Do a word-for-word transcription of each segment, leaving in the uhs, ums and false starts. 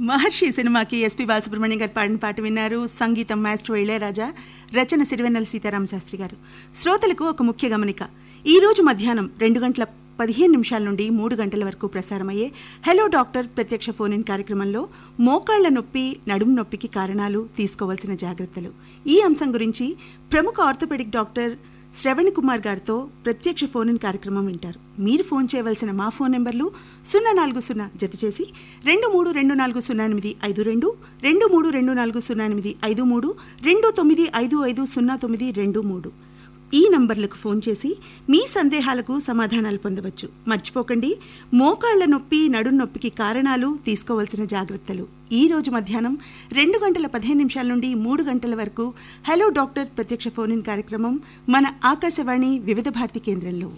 మహర్షి సినిమాకి ఎస్పి బాలసుబ్రహ్మణ్యం గారు పాడిన పాట విన్నారు. సంగీతం మాస్టర్ ఇళయరాజా, రచన సిరివెన్నెల సీతారామ శాస్త్రి గారు. శ్రోతలకు ఒక ముఖ్య గమనిక. ఈ రోజు మధ్యాహ్నం రెండు గంటల పదిహేను నిమిషాల నుండి మూడు గంటల వరకు ప్రసారమయ్యే హలో డాక్టర్ ప్రత్యక్ష ఫోన్ ఇన్ కార్యక్రమంలో మోకాళ్ల నొప్పి, నడుము నొప్పికి కారణాలు, తీసుకోవాల్సిన జాగ్రత్తలు, ఈ అంశం గురించి ప్రముఖ ఆర్థోపెడిక్ డాక్టర్ శ్రవణ్ కుమార్ గారితో ప్రత్యక్ష ఫోన్ ఇన్ కార్యక్రమం వింటారు. మీరు ఫోన్ చేయవలసిన మా ఫోన్ నెంబర్లు సున్నా నాలుగు సున్నా జత చేసి రెండు మూడు రెండు నాలుగు సున్నా ఎనిమిది ఐదు రెండు, రెండు మూడు రెండు నాలుగు సున్నా ఎనిమిది ఐదు మూడు, రెండు తొమ్మిది ఐదు ఐదు సున్నా తొమ్మిది రెండు మూడు ఈ నంబర్లకు ఫోన్ చేసి మీ సందేహాలకు సమాధానాలు పొందవచ్చు. మర్చిపోకండి, మోకాళ్ల నొప్పి, నడుం నొప్పికి కారణాలు, తీసుకోవాల్సిన జాగ్రత్తలు. ఈ రోజు మధ్యాహ్నం రెండు గంటల పదిహేను నిమిషాల నుండి మూడు గంటల వరకు హలో డాక్టర్ ప్రత్యక్ష ఫోన్ ఇన్ కార్యక్రమం మన ఆకాశవాణి వివిధ భారతి కేంద్రంలో.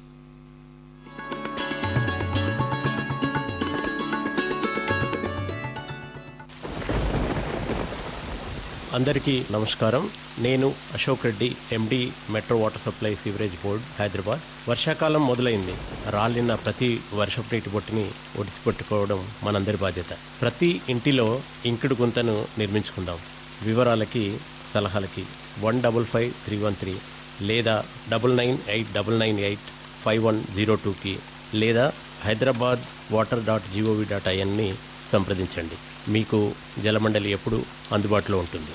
అందరికీ నమస్కారం. నేను అశోక్ రెడ్డి, ఎండి, metro water supply sewerage board, Hyderabad. వర్షాకాలం మొదలైంది. రాలిన ప్రతి వర్షపు నీటి బొట్టుని ఒడిసిపెట్టుకోవడం మనందరి బాధ్యత. ప్రతి ఇంటిలో ఇంకుడు గుంతను నిర్మించుకుందాం. వివరాలకి, సలహాలకి one double five three one three లేదా double nine eight double nine eight five one zero టూకి లేదా Hyderabad water dot GOV dot ఐఎన్ని సంప్రదించండి. మీకు జలమండలి ఎప్పుడు అందుబాటులో ఉంటుంది.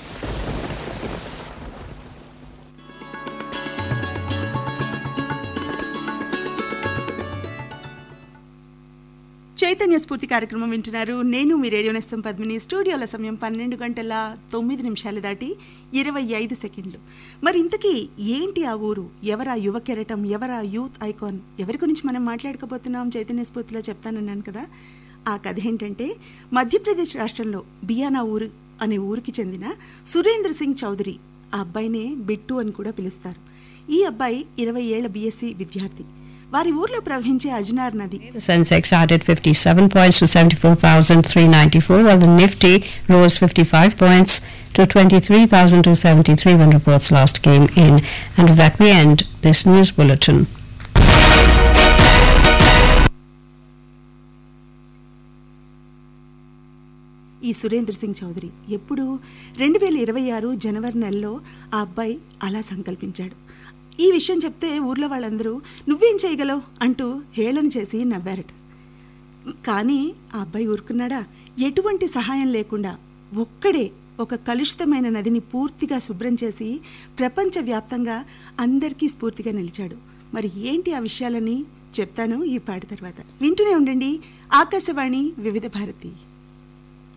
చైతన్య స్ఫూర్తి కార్యక్రమం వింటున్నారు. నేను మీ రేడియో నేస్తం పద్మిని. స్టూడియోల సమయం పన్నెండు గంటల తొమ్మిది నిమిషాలు దాటి ఇరవై ఐదు సెకండ్లు. మరి ఇంతకీ ఏంటి ఆ ఊరు? ఎవరా యువ కెరటం? ఎవరా యూత్ ఐకాన్? ఎవరి గురించి మనం మాట్లాడకపోతున్నాం చైతన్య స్ఫూర్తిలో చెప్తానన్నాను కదా. ఆ కథ ఏంటంటే, మధ్యప్రదేశ్ రాష్ట్రంలో బియానా ఊరు అనే ఊరికి చెందిన సురేంద్ర సింగ్ చౌదరి. ఆ అబ్బాయినే బిట్టు అని కూడా పిలుస్తారు. ఈ అబ్బాయి ఇరవై ఏళ్ల బీఎస్సీ విద్యార్థి. వారి ఊర్లో ప్రవహించే అజ్నార్ నది. Sensex added fifty-seven points to seventy-four thousand three hundred ninety-four, while the Nifty rose fifty-five points to twenty-three thousand two hundred seventy-three when reports last came in. And with that we end this news bulletin. ఈ సురేంద్ర సింగ్ చౌదరి ఎప్పుడు రెండు వేల ఇరవై ఆరు జనవరి నెలలో ఆ అబ్బాయి అలా సంకల్పించాడు. ఈ విషయం చెప్తే ఊర్లో వాళ్ళందరూ నువ్వేం చేయగలవు అంటూ హేళన చేసి నవ్వారట. కానీ ఆ అబ్బాయి ఊరుకున్నాడా? ఎటువంటి సహాయం లేకుండా ఒక్కడే ఒక కలుషితమైన నదిని పూర్తిగా శుభ్రం చేసి ప్రపంచవ్యాప్తంగా అందరికీ స్ఫూర్తిగా నిలిచాడు. మరి ఏంటి ఆ విషయాలని చెప్తాను ఈ పాట తర్వాత. వింటూనే ఉండండి ఆకాశవాణి వివిధ భారతి.